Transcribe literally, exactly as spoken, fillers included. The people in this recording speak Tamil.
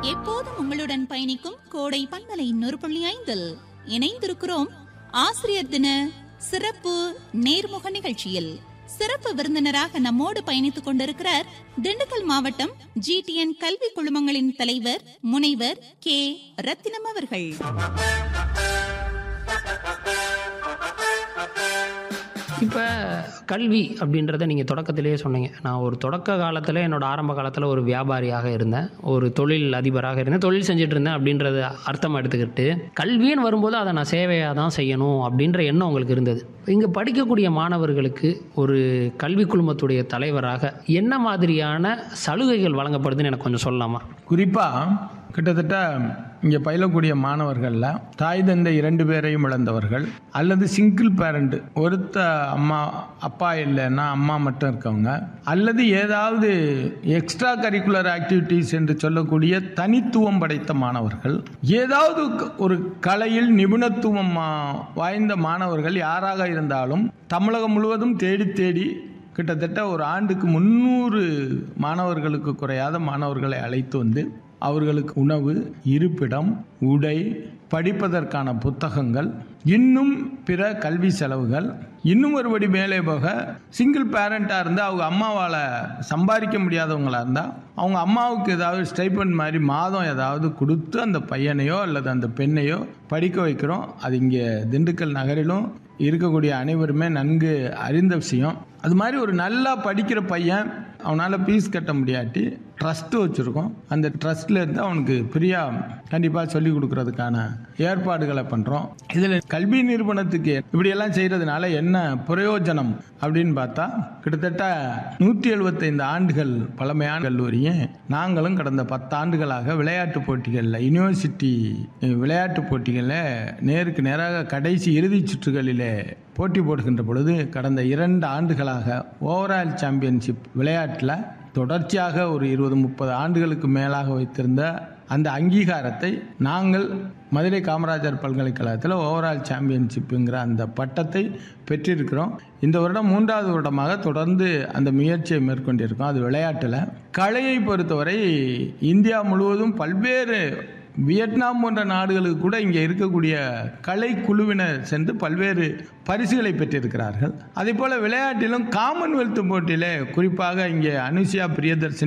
எப்போதும் உங்களுடன் பயணிக்கும் கோடை பண்பலை நூறு புள்ளி ஐந்தில் இணைந்திருக்கிறோம் ஆசிரியர் தின சிறப்பு நேர்முக நிகழ்ச்சியில். சிறப்பு விருந்தினராக நம்மோடு பயணித்துக் கொண்டிருக்கிறார் திண்டுக்கல் மாவட்டம் ஜிடிஎன் கல்வி குழுமங்களின் தலைவர் முனைவர் கே ரத்தினம் அவர்கள். இப்போ கல்வி அப்படின்றத நீங்கள் தொடக்கத்திலேயே சொன்னீங்க. நான் ஒரு தொடக்க காலத்தில் என்னோடய ஆரம்ப காலத்தில் ஒரு வியாபாரியாக இருந்தேன், ஒரு தொழில் அதிபராக இருந்தேன், தொழில் செஞ்சுட்டு இருந்தேன் அப்படின்றத அர்த்தமாக எடுத்துக்கிட்டு கல்வின்னு வரும்போது அதை நான் சேவையாக தான் செய்யணும் அப்படின்ற எண்ணம் உங்களுக்கு இருந்தது. இங்கே படிக்கக்கூடிய மாணவர்களுக்கு ஒரு கல்வி குழுமத்துடைய தலைவராக என்ன மாதிரியான சலுகைகள் வழங்கப்படுதுன்னு எனக்கு கொஞ்சம் சொல்லலாமா? குறிப்பாக கிட்டத்தட்ட இங்கே பயிலக்கூடிய மாணவர்களில் தாய் தந்தை இரண்டு பேரையும் இழந்தவர்கள் அல்லது சிங்கிள் பேரண்ட், ஒருத்த அம்மா அப்பா இல்லைன்னா அம்மா மட்டும் இருக்கவங்க, அல்லது ஏதாவது எக்ஸ்ட்ரா கரிக்குலர் ஆக்டிவிட்டீஸ் என்று சொல்லக்கூடிய தனித்துவம் படைத்த மாணவர்கள், ஏதாவது ஒரு கலையில் நிபுணத்துவம் வாய்ந்த மாணவர்கள் யாராக இருந்தாலும் தமிழகம் முழுவதும் தேடி தேடி கிட்டத்தட்ட ஒரு ஆண்டுக்கு முந்நூறு மாணவர்களுக்கு குறையாத மாணவர்களை அழைத்து வந்து அவர்களுக்கு உணவு, இருப்பிடம், உடை, படிப்பதற்கான புத்தகங்கள், இன்னும் பிற கல்வி செலவுகள், இன்னும் ஒருபடி மேலே போக சிங்கிள் பேரண்டாக இருந்தால் அவங்க அம்மாவால் சம்பாதிக்க முடியாதவங்களாக இருந்தால் அவங்க அம்மாவுக்கு ஏதாவது ஸ்டைபண்ட் மாதிரி மாதம் ஏதாவது கொடுத்து அந்த பையனையோ அல்லது அந்த பெண்ணையோ படிக்க வைக்கிறோம். அது இங்கே திண்டுக்கல் நகரிலும் இருக்கக்கூடிய அனைவருமே நன்கு அறிந்த விஷயம். அது மாதிரி ஒரு நல்லா படிக்கிற பையன் அவனால் ஃபீஸ் கட்ட முடியாட்டி ட்ரஸ்ட்டு வச்சுருக்கோம். அந்த ட்ரஸ்ட்டில் இருந்து அவனுக்கு ஃப்ரீயாக கண்டிப்பாக சொல்லிக் கொடுக்கறதுக்கான ஏற்பாடுகளை பண்ணுறோம். இதில் கல்வி நிறுவனத்துக்கு இப்படியெல்லாம் செய்கிறதுனால என்ன பிரயோஜனம் அப்படின்னு பார்த்தா, கிட்டத்தட்ட நூற்றி எழுபத்தைந்து ஆண்டுகள் பழமையான கல்லூரியும் நாங்களும் கடந்த பத்தாண்டுகளாக விளையாட்டு போட்டிகளில், யூனிவர்சிட்டி விளையாட்டு போட்டிகளில் நேருக்கு நேராக கடைசி இறுதி சுற்றுகளில் போட்டி போடுகின்ற பொழுது கடந்த இரண்டு ஆண்டுகளாக ஓவரால் சாம்பியன்ஷிப் விளையாட்டில் தொடர்ச்சியாக ஒரு இருபது முப்பது ஆண்டுகளுக்கு மேலாக வைத்திருந்த அந்த அங்கீகாரத்தை நாங்கள் மதுரை காமராஜர் பல்கலைக்கழகத்தில் ஓவரால் சாம்பியன்ஷிப்புங்கிற அந்த பட்டத்தை பெற்றிருக்கிறோம். இந்த வருடம் மூன்றாவது வருடமாக தொடர்ந்து அந்த முயற்சியை மேற்கொண்டிருக்கோம். அது விளையாட்டில். கலையை பொறுத்தவரை இந்தியா முழுவதும் பல்வேறு வியட்நாம் போன்ற நாடுகளுக்கு கூட இங்கே இருக்கக்கூடிய கலை குழுவினர் சென்று பல்வேறு பரிசுகளை பெற்றிருக்கிறார்கள். அதே போல் விளையாட்டிலும் காமன்வெல்த் போட்டியிலே குறிப்பாக இங்கே அனுஷியா பிரியதர்ஷினி